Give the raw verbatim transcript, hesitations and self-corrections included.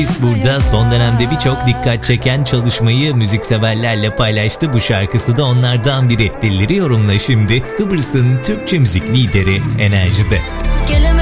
Burada son dönemde birçok dikkat çeken çalışmayı müzikseverlerle paylaştı. Bu şarkısı da onlardan biri. Dilleri yorumla şimdi. Kıbrıs'ın Türkçe müzik lideri Enerji'de.